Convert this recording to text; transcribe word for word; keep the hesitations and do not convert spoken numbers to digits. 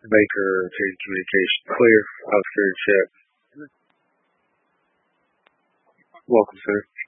Baker, Trade Communication Clear. Oscar check. Welcome, sir.